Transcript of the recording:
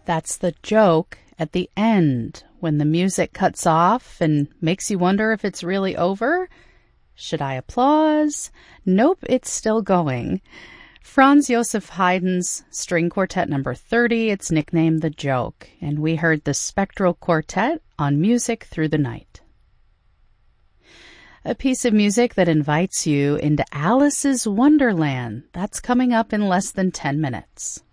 That's the joke at the end, when the music cuts off and makes you wonder if it's really over. Should I applause? Nope, it's still going. Franz Joseph Haydn's String Quartet number 30, it's nicknamed The Joke, and we heard the Spectral Quartet on Music Through the Night. A piece of music that invites you into Alice's Wonderland. That's coming up in less than 10 minutes.